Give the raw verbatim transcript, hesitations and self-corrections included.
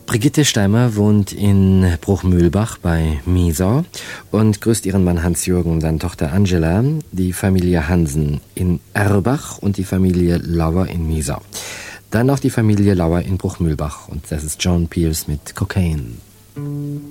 Brigitte Steimer wohnt in Bruchmühlbach bei Miesau und grüßt ihren Mann Hans-Jürgen und seine Tochter Angela, die Familie Hansen in Erbach und die Familie Lauer in Miesau. Dann noch die Familie Lauer in Bruchmühlbach und das ist Joan Pierce mit Cocaine.